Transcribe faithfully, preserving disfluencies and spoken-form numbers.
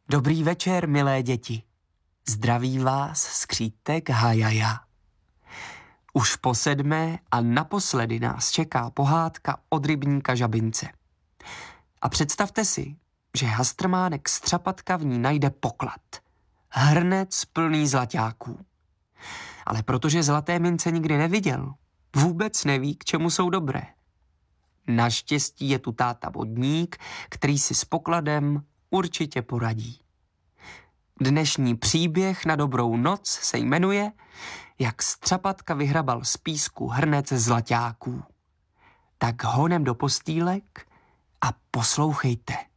Dobrý večer, milé děti. Zdraví vás skřítek Hajaja. Už po sedmé a naposledy nás čeká pohádka od rybníka Žabince. A představte si, že hastrmánek Střapatka v ní najde poklad. Hrnec plný zlaťáků. Ale protože zlaté mince nikdy neviděl, vůbec neví, k čemu jsou dobré. Naštěstí je tu táta vodník, který si s pokladem určitě poradí. Dnešní příběh na dobrou noc se jmenuje Jak Střapatka vyhrabal z písku hrnec zlaťáků. Tak honem do postýlek a poslouchejte.